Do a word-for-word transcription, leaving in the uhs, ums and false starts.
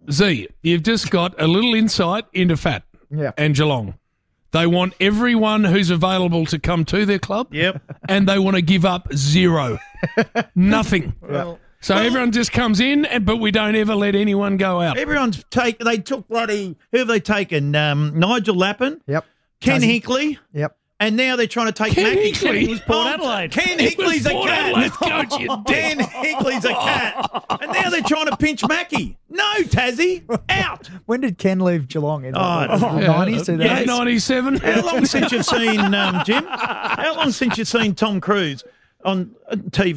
Z, you've just got a little insight into Fat Yeah. and Geelong. They want everyone who's available to come to their club. Yep. And they want to give up zero. Nothing. Well, So well, everyone just comes in, and but we don't ever let anyone go out. Everyone's take. They took bloody. Who have they taken? Um, Nigel Lappin, Yep. Ken Tassie. Hinkley, Yep. and now they're trying to take Ken Mackie. Hinkley? It was Port Oh, Adelaide. Ken It was Hinkley's a Port cat. Adelaide's coach, you Dan Hinkley's a cat, and now they're trying to pinch Mackie. No, Tassie, out. When did Ken leave Geelong? In Oh, the nineties, two Yeah, thousands? ninety-seven. How long since you've seen um, Jim? How long since you've seen Tom Cruise on uh, T V?